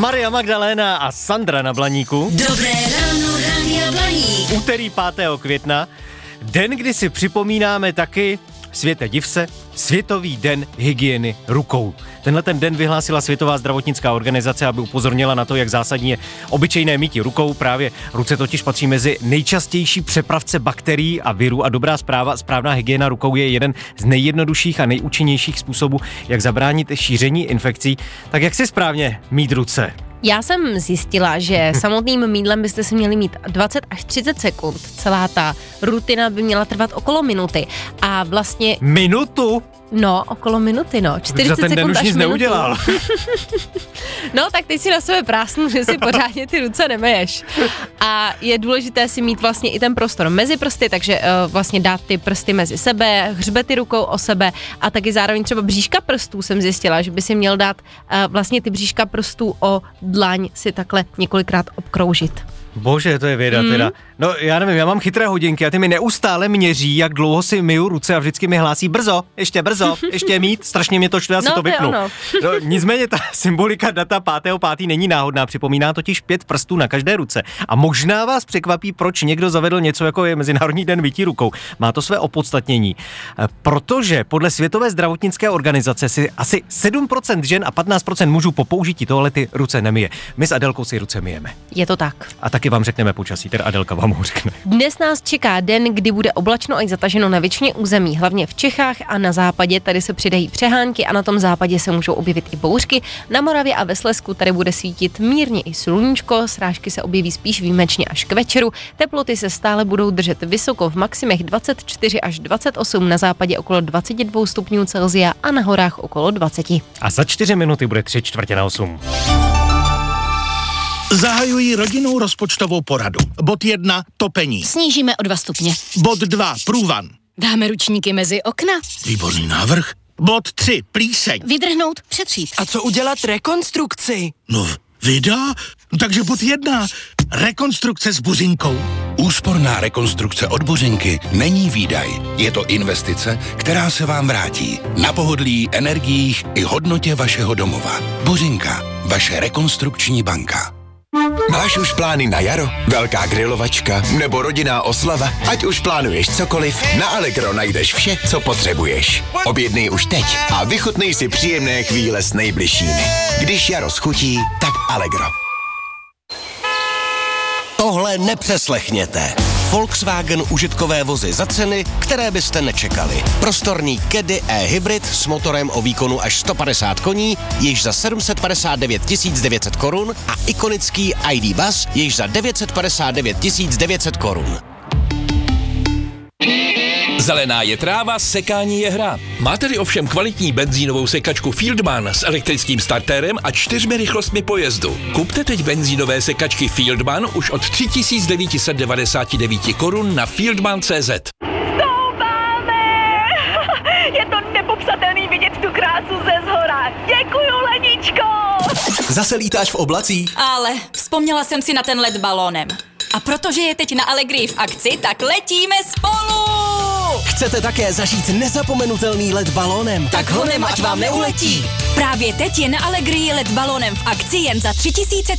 Maria Magdaléna a Sandra na Blaníku. Dobré ráno, Rádia Blaník. Úterý 5. května, den, kdy si připomínáme taky, světe div se, Světový den hygieny rukou. Tenhle ten den vyhlásila Světová zdravotnická organizace, aby upozornila na to, jak zásadní je obyčejné mytí rukou. Právě ruce totiž patří mezi nejčastější přepravce bakterií a virů a dobrá zpráva, správná hygiena rukou je jeden z nejjednodušších a nejúčinnějších způsobů, jak zabránit šíření infekcí. Tak jak si správně mít ruce? Já jsem zjistila, že samotným mýdlem byste si měli mít 20 až 30 sekund. Celá ta rutina by měla trvat okolo minuty. A vlastně... Minutu? No, okolo minuty, no. 40 za ten sekund den už až nic minutu. neudělal. No, tak ty si na sebe prásnu, že si pořádně ty ruce nemeješ. A je důležité si mít vlastně i ten prostor mezi prsty, takže vlastně dát ty prsty mezi sebe, hřbety rukou o sebe a taky zároveň třeba bříška prstů jsem zjistila, že by si měl dát vlastně ty bříška prstů o dlaň si takhle několikrát obkroužit. Bože, to je věda teda. No já nevím, já mám chytré hodinky a ty mi neustále měří, jak dlouho si myju ruce a vždycky mi hlásí brzo, ještě mít, strašně mě to štve, já si to vypnu. No, nicméně ta symbolika data 5.5. není náhodná, připomíná totiž 5 prstů na každé ruce. A možná vás překvapí, proč někdo zavedl něco, jako je Mezinárodní den mytí rukou. Má to své opodstatnění. Protože podle Světové zdravotnické organizace si asi 7% žen a 15% mužů po použití tohle ty ruce nemyje. My s Adelkou si ruce myjeme. Je to tak. A taky vám řekneme počasí, teda Adelka vám ho řekne. Dnes nás čeká den, kdy bude oblačno a zataženo na většině území, hlavně v Čechách a na západě. Tady se přidají přehánky a na tom západě se můžou objevit i bouřky. Na Moravě a ve Slezsku tady bude svítit mírně i sluníčko, srážky se objeví spíš výjimečně až k večeru. Teploty se stále budou držet vysoko, v maximech 24 až 28, na západě okolo 22 stupňů Celsia a na horách okolo 20. A za 4 minuty bude 7:45. Zahajují rodinnou rozpočtovou poradu. Bod 1. Topení. Snížíme o 2 stupně. Bod 2. Průvan. Dáme ručníky mezi okna. Výborný návrh. Bod 3. Plíseň. Vydrhnout, přetřít. A co udělat rekonstrukci? No, vida? Takže bod 1. Rekonstrukce s buřinkou. Úsporná rekonstrukce od Buřinky není výdaj. Je to investice, která se vám vrátí. Na pohodlí, energiích i hodnotě vašeho domova. Buřinka, vaše rekonstrukční banka. Máš už plány na jaro? Velká grilovačka nebo rodinná oslava? Ať už plánuješ cokoliv, na Allegro najdeš vše, co potřebuješ. Objednej už teď a vychutnej si příjemné chvíle s nejbližšími. Když jaro schutí, tak Allegro. Tohle nepřeslechněte. Volkswagen užitkové vozy za ceny, které byste nečekali. Prostorný Caddy e-hybrid s motorem o výkonu až 150 koní, již za 759 900 korun a ikonický ID Buzz, již za 959 900 korun. Zelená je tráva, sekání je hra. Má tedy ovšem kvalitní benzínovou sekačku Fieldman s elektrickým startérem a 4 rychlostmi pojezdu. Kupte teď benzínové sekačky Fieldman už od 3999 korun na fieldman.cz. Stoupáme! Je to nepopsatelný vidět tu krásu ze zhora. Děkuju, Leničko! Zase lítáš v oblacích? Ale vzpomněla jsem si na ten let balónem. A protože je teď na Allegri v akci, tak letíme spolu! Chcete také zažít nezapomenutelný let balónem? Tak honem, ať vám neuletí! Právě teď je na Allegri let balónem v akci jen za 3399